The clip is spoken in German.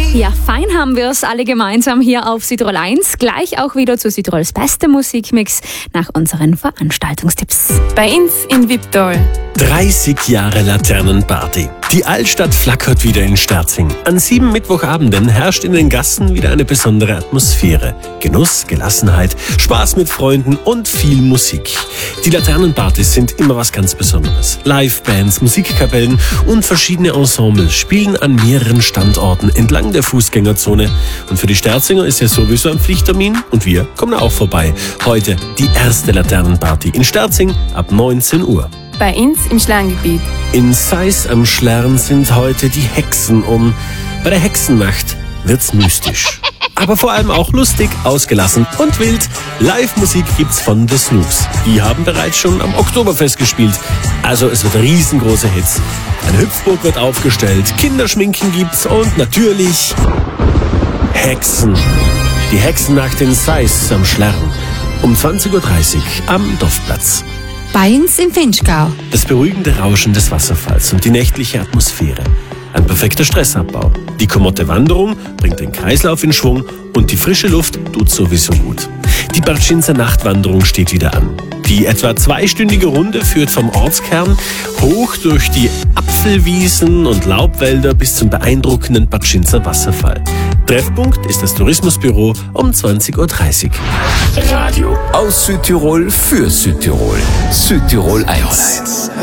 Ja, fein haben wir es alle gemeinsam hier auf Südtirol 1. Gleich auch wieder zu Südtirols beste Musikmix nach unseren Veranstaltungstipps. Bei uns in Viptal. 30 Jahre Laternenparty. Die Altstadt flackert wieder in Sterzing. An 7 Mittwochabenden herrscht in den Gassen wieder eine besondere Atmosphäre. Genuss, Gelassenheit, Spaß mit Freunden und viel Musik. Die Laternenpartys sind immer was ganz Besonderes. Livebands, Musikkapellen und verschiedene Ensembles spielen an mehreren Standorten entlang der Fußgängerzone. Und für die Sterzinger ist ja sowieso ein Pflichttermin und wir kommen auch vorbei. Heute die erste Laternenparty in Sterzing ab 19 Uhr. Bei uns im Schlerngebiet. In Seis am Schlern sind heute die Hexen um. Bei der Hexennacht wird's mystisch. Aber vor allem auch lustig, ausgelassen und wild. Live-Musik gibt's von The Snoops. Die haben bereits schon am Oktoberfest gespielt. Also es wird riesengroße Hits. Eine Hüpfburg wird aufgestellt, Kinderschminken gibt's und natürlich Hexen. Die Hexennacht in Seis am Schlern. Um 20.30 Uhr am Dorfplatz. Bei uns im Finchgau. Das beruhigende Rauschen des Wasserfalls und die nächtliche Atmosphäre. Ein perfekter Stressabbau. Die komotte Wanderung bringt den Kreislauf in Schwung und die frische Luft tut sowieso gut. Die Batschinzer Nachtwanderung steht wieder an. Die etwa 2-stündige Runde führt vom Ortskern hoch durch die Apfelwiesen und Laubwälder bis zum beeindruckenden Batschinzer Wasserfall. Treffpunkt ist das Tourismusbüro um 20.30 Uhr. Radio aus Südtirol für Südtirol. Südtirol 1.